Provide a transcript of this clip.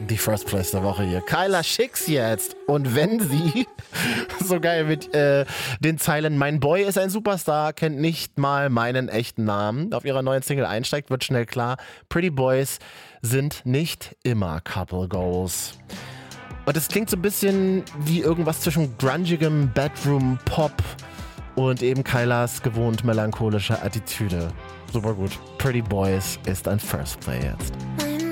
Die First Place der Woche hier. Kyla Schicks jetzt. Und wenn sie, so geil mit den Zeilen, mein Boy ist ein Superstar, kennt nicht mal meinen echten Namen, auf ihrer neuen Single einsteigt, wird schnell klar, Pretty Boys sind nicht immer Couple Goals. Und es klingt so ein bisschen wie irgendwas zwischen grungigem Bedroom-Pop und eben Kylas gewohnt melancholischer Attitüde. Super gut. Pretty Boys ist ein First Play jetzt.